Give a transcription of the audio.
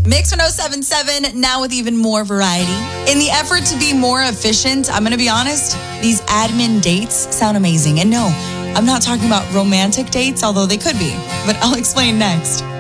Mix 1077, now with even more variety. In the effort to be more efficient, I'm going to be honest, these admin dates sound amazing. And no, I'm not talking about romantic dates, although they could be, but I'll explain next.